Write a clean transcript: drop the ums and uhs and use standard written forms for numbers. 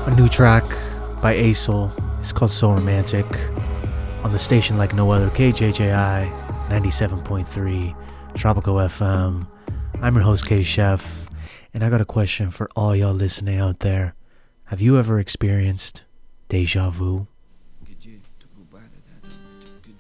A new track by Aesol. It's called So Romantic. On the station like no other, KJJI 97.3 Tropical FM. I'm your host, K-Chef, and I got a question for all y'all listening out there. Have you ever experienced deja vu?